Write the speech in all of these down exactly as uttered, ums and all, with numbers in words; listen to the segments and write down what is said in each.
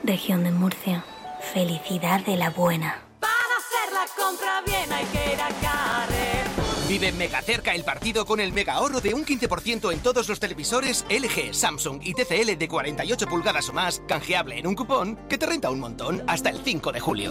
Región de Murcia. Felicidad de la buena. Para hacer la compra bien hay que ir a Carrer. Vive mega cerca el partido con el mega ahorro de un quince por ciento en todos los televisores L G, Samsung y T C L de cuarenta y ocho pulgadas o más, canjeable en un cupón que te renta un montón hasta el cinco de julio.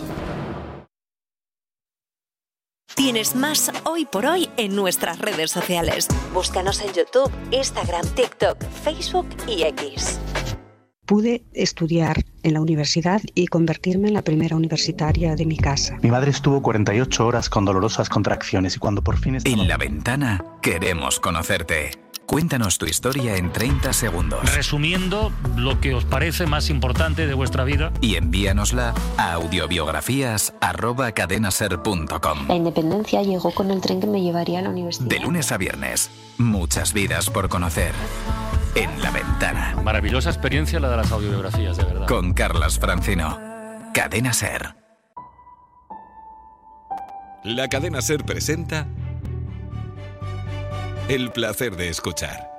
Tienes más Hoy por Hoy en nuestras redes sociales. Búscanos en YouTube, Instagram, TikTok, Facebook y X. Pude estudiar en la universidad y convertirme en la primera universitaria de mi casa. Mi madre estuvo cuarenta y ocho horas con dolorosas contracciones y cuando por fin estaba... En La Ventana queremos conocerte. Cuéntanos tu historia en treinta segundos. Resumiendo lo que os parece más importante de vuestra vida. Y envíanosla a audiobiografías arroba cadenaser punto com. La independencia llegó con el tren que me llevaría a la universidad. De lunes a viernes, muchas vidas por conocer. En La Ventana. Maravillosa experiencia la de las audiobiografías, de verdad. Con Carlas Francino. Cadena Ser. La Cadena Ser presenta El placer de escuchar.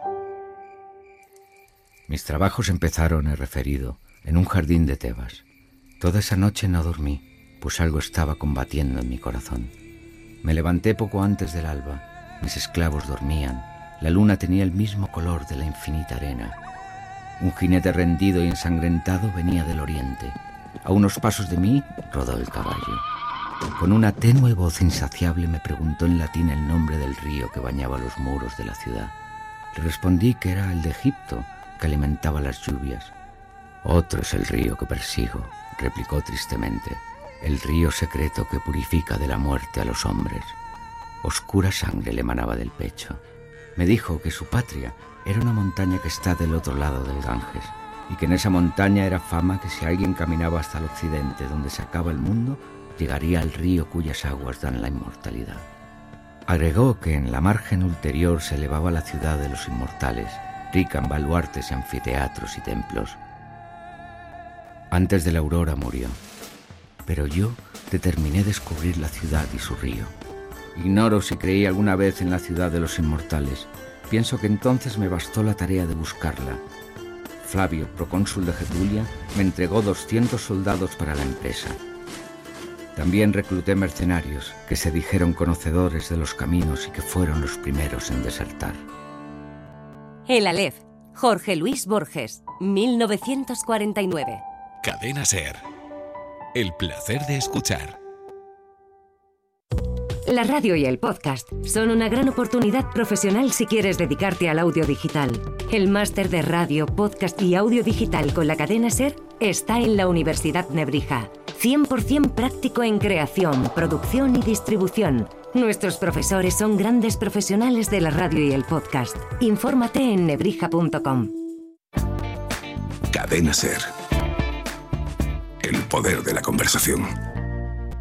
Mis trabajos empezaron, he referido, en un jardín de Tebas. Toda esa noche no dormí, pues algo estaba combatiendo en mi corazón. Me levanté poco antes del alba. Mis esclavos dormían. La luna tenía el mismo color de la infinita arena. Un jinete rendido y ensangrentado venía del oriente. A unos pasos de mí rodó el caballo. Con una tenue voz insaciable me preguntó en latín el nombre del río que bañaba los muros de la ciudad. Le respondí que era el de Egipto, que alimentaba las lluvias. Otro es el río que persigo, replicó tristemente, el río secreto que purifica de la muerte a los hombres. Oscura sangre le emanaba del pecho. Me dijo que su patria era una montaña que está del otro lado del Ganges, y que en esa montaña era fama que si alguien caminaba hasta el occidente, donde se acaba el mundo, llegaría al río cuyas aguas dan la inmortalidad. Agregó que en la margen ulterior se elevaba la ciudad de los inmortales, rica en baluartes, anfiteatros y templos. Antes de la aurora murió, pero yo determiné descubrir la ciudad y su río. Ignoro si creí alguna vez en la ciudad de los inmortales. Pienso que entonces me bastó la tarea de buscarla. Flavio, procónsul de Getulia, me entregó doscientos soldados para la empresa. También recluté mercenarios que se dijeron conocedores de los caminos y que fueron los primeros en desertar. El Aleph, Jorge Luis Borges, mil novecientos cuarenta y nueve. Cadena Ser. El placer de escuchar. La radio y el podcast son una gran oportunidad profesional si quieres dedicarte al audio digital. El máster de radio, podcast y audio digital con la Cadena Ser está en la Universidad Nebrija. cien por ciento práctico en creación, producción y distribución. Nuestros profesores son grandes profesionales de la radio y el podcast. Infórmate en nebrija punto com. Cadena Ser. El poder de la conversación.